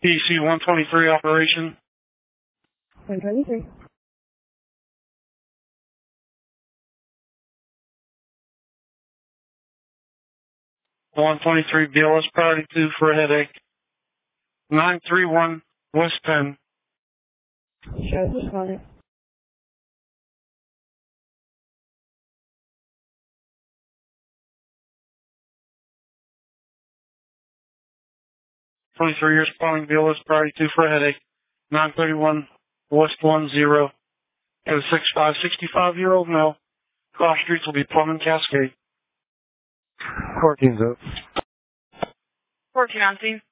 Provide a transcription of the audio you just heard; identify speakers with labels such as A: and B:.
A: PC 123 operation.
B: 123.
A: BLS priority 2 for a headache. 931 West Penn.
B: Shows responding.
A: Years responding BLS priority 2 for a headache. 931 West 10. Got a 65-year-old male. Cross streets will be Plum and Cascade.
C: 14's up.
D: 14 on scene.